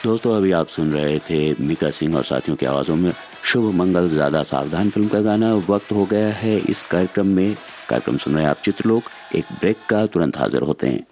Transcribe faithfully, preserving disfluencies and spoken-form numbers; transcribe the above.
दोस्तों अभी आप सुन रहे थे मीका सिंह और साथियों की आवाजों में शुभ मंगल ज्यादा सावधान फिल्म का गाना। वक्त हो गया है इस कार्यक्रम में कार्यक्रम सुन रहे हैं आप चित्रलोक। एक ब्रेक का तुरंत हाजिर होते हैं।